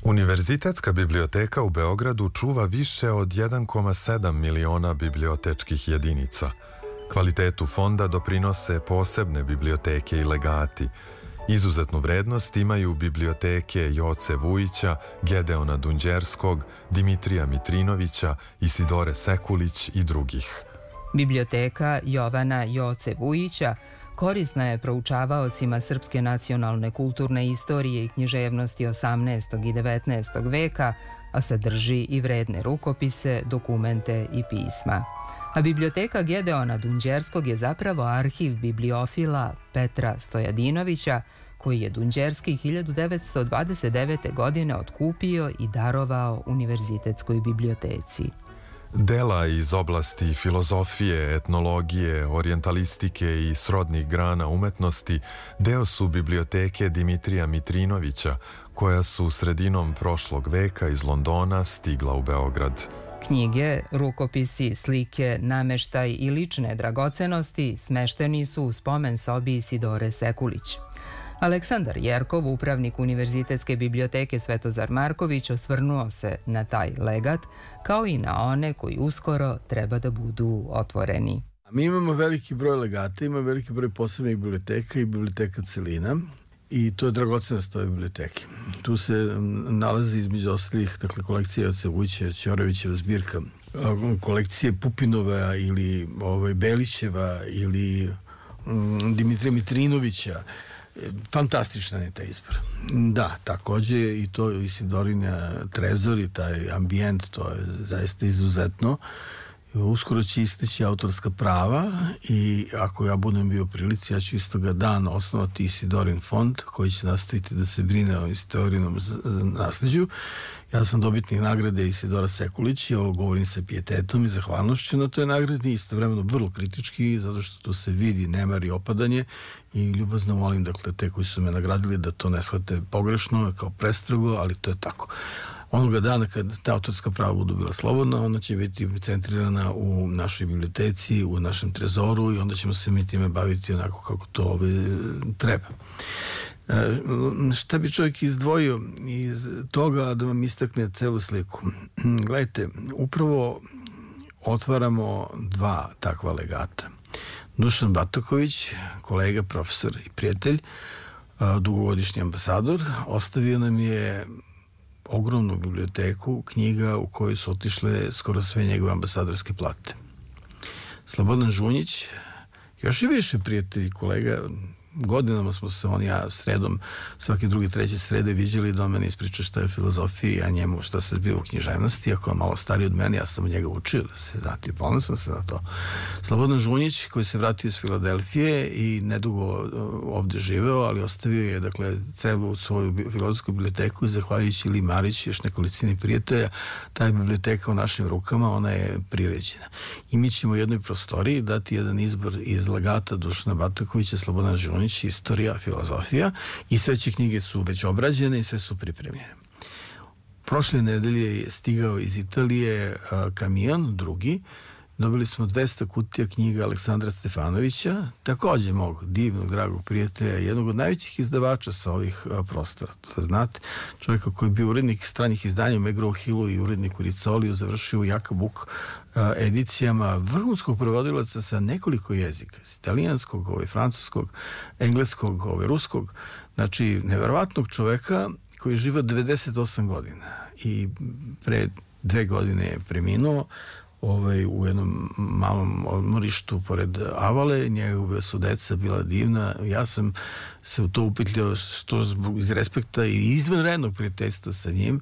Univerzitetska biblioteka u Beogradu čuva više od 1,7 miliona bibliotečkih jedinica. Kvalitetu fonda doprinose posebne biblioteke i legati. Izuzetnu vrednost imaju biblioteke Joce Vujića, Gedeona Dunđerskog, Dimitrija Mitrinovića, Isidore Sekulić i drugih. Biblioteka Jovana Joce Vujića korisna je proučavaocima srpske nacionalne kulturne istorije i književnosti 18. i 19. veka, a sadrži i vredne rukopise, dokumente i pisma. A biblioteka Gedeona Dunđerskog je zapravo arhiv bibliofila Petra Stojadinovića, koji je Dunđerski 1929. godine otkupio i darovao Univerzitetskoj biblioteci. Dela iz oblasti filozofije, etnologije, orijentalistike i srodnih grana umetnosti deo su biblioteke Dimitrija Mitrinovića, koja su sredinom prošlog veka iz Londona stigla u Beograd. Knjige, rukopisi, slike, nameštaj i lične dragocenosti smešteni su u spomen sobi Isidore Sekulić. Aleksandar Jerkov, upravnik Univerzitetske biblioteke Svetozar Marković, osvrnuo se na taj legat, kao i na one koji uskoro treba da budu otvoreni. Mi imamo veliki broj legata, imamo veliki broj posebnih biblioteka i biblioteka celina, i to je dragocenost ove biblioteke. Tu se nalazi između ostalih, dakle, kolekcija Joce Vujića, Ćorovićeva zbirka, kolekcije Pupinova ili Belićeva ili Dimitrija Mitrinovića. Fantastičan je taj izbor. Da, takođe i to Isidorina trezor i taj ambijent, to je zaista izuzetno. Uskoro će isteći autorska prava i ako ja budem bio u prilici, ja ću istoga dana osnovati Isidorin fond koji će nastaviti da se brine o Isidorinom nasleđu. Ja sam dobitnik nagrade Isidora Sekulić i ovo govorim sa pijetetom i zahvalnošću na toj nagradi, istovremeno vrlo kritički, zato što tu se vidi nemar i opadanje i ljubazno molim, dakle, te koji su me nagradili da to ne shvate pogrešno, kao prestrago, ali to je tako. Onoga dana kad ta autorska prava budu bila slobodna, ona će biti centrirana u našoj biblioteci, u našem trezoru i onda ćemo se mi time baviti onako kako to treba. Šta bi čovjek izdvojio iz toga da vam istakne celu sliku? Gledajte, upravo otvaramo dva takva legata. Dušan Bataković, kolega, profesor i prijatelj, dugogodišnji ambasador, ostavio nam je ogromnu biblioteku knjiga u kojoj su otišle skoro sve njegove ambasadorske plate. Slobodan Žunjić, još i više prijatelji, kolega, godinama smo se on i ja sredom, svaki drugi, treći srede viđali da on meni ispriča šta je filozofija, a njemu šta se zbiva u književnosti, ako je malo stariji od mene, ja sam od njega učio da se znati, ponosan se na to. Slobodan Žunjić, koji se vratio iz Filadelfije i nedugo ovde živeo, ali ostavio je, dakle, celu svoju filozofsku biblioteku i zahvaljujući Ili Marić i još nekolicini prijatelja, ta je biblioteka u našim rukama, ona je priređena. I mi ćemo u jednoj prostoriji dati jedan izbor iz legata Dušana Batakovića, Slobodan Žunjić, istorija, filozofija, i sve će knjige su već obrađene i sve su pripremljene. Prošle nedelje je stigao iz Italije kamion, drugi. Dobili smo 200 kutija knjiga Aleksandra Stefanovića, takođe mog divnog, dragog prijatelja, jednog od najvećih izdavača sa ovih prostora. To znate, čovjeka koji je bio urednik stranih izdanja u McGraw-Hillu i urednik u Ricoliju, završio u Jaka Buk edicijama, vrhunskog prevodilaca sa nekoliko jezika, italijanskog, francuskog, engleskog, ruskog. Znači, neverovatnog čoveka koji je živao 98 godina i pre 2 godine je preminuo u jednom malom odmorištu pored Avale. Njegove su deca bila divna. Ja sam se u to upetljao što iz respekta i izvanrednog prijateljstva sa njim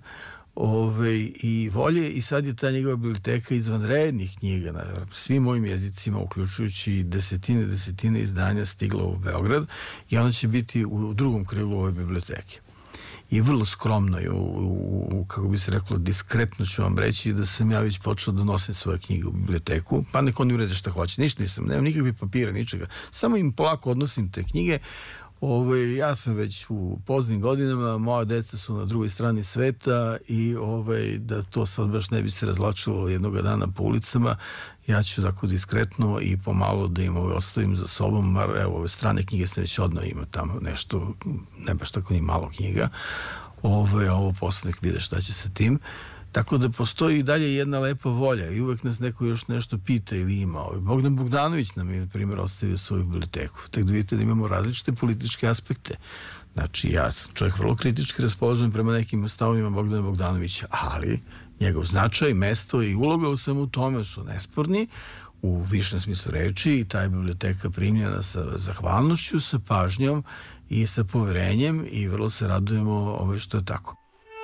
i volje, i sad je ta njegova biblioteka izvanrednih knjiga na svim mojim jezicima, uključujući desetine izdanja, stigla u Beograd i ona će biti u drugom krilu ove biblioteke. I vrlo skromno i kako bi se reklo, diskretno ću vam reći da sam ja već počeo da nosim svoje knjige u biblioteku, pa nek oni urede šta hoće, ništa nisam, nemam nikakvih papira, ničega, samo im polako odnosim te knjige. Ja sam već u poznim godinama, moja deca su na drugoj strani sveta i da to sad baš ne bi se razlačilo jednoga dana po ulicama, ja ću tako diskretno i pomalo da im ostavim za sobom, ove strane knjige sam već odnao, ima tamo nešto, ne baš tako ni malo knjiga, ovo posle nek vide šta će sa tim. Tako da postoji i dalje jedna lepa volja i uvek nas neko još nešto pita ili ima. Bogdan Bogdanović nam je, na primjer, ostavio svoju biblioteku. Tako da vidite da imamo različite političke aspekte. Znači, ja sam čovjek vrlo kritički raspoložen prema nekim stavovima Bogdana Bogdanovića, ali njegov značaj, mesto i uloga u svemu tome su nesporni u višem smislu reči i ta je biblioteka primljena sa zahvalnošću, sa pažnjom i sa poverenjem i vrlo se radujemo što je tako.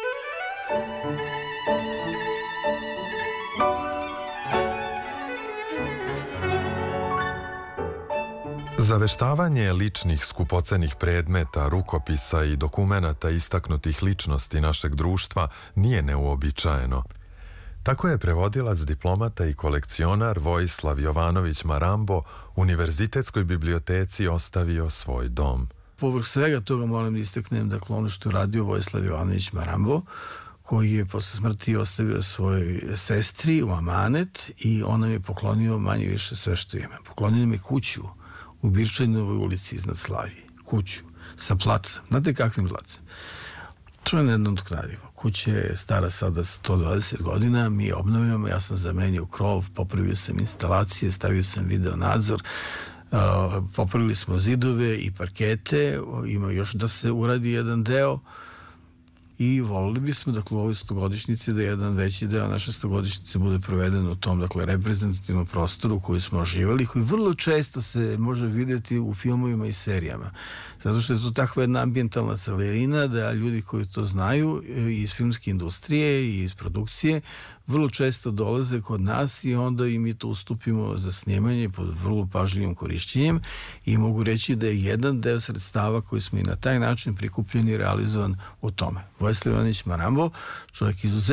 Zaveštavanje ličnih skupocenih predmeta, rukopisa i dokumenata istaknutih ličnosti našeg društva nije neuobičajeno. Tako je prevodilac, diplomata i kolekcionar Vojislav Jovanović Marambo Univerzitetskoj biblioteci ostavio svoj dom. Povrh svega toga moram da istaknem, dakle, ono što je radio Vojislav Jovanović Marambo, koji je posle smrti ostavio svojoj sestri u amanet i on nam je poklonio manje više sve što ima. Poklonio nam je kuću u Birčajnovoj ulici iznad Slavije. Kuću sa placem. Znate kakvim placem? To je nenadoknadivo. Kuća je stara sada 120 godina, mi je obnavljamo, ja sam zamenio krov, popravio sam instalacije, stavio sam video nadzor, popravili smo zidove i parkete, ima još da se uradi jedan deo i volili bismo, dakle, u ovoj 100-godišnjici da jedan veći deo naše 100-godišnjice bude proveden u tom, dakle, reprezentativnom prostoru koji smo oživali, koji vrlo često se može vidjeti u filmovima i serijama. Zato što je to takva jedna ambijentalna celerina da ljudi koji to znaju iz filmske industrije i iz produkcije vrlo često dolaze kod nas i onda i mi to ustupimo za snimanje pod vrlo pažljivim korišćenjem i mogu reći da je jedan deo sredstava koji smo i na taj način prikupljeni i realizovan u tome. Vojislav Jovanović Marambo, čovjek izuzetno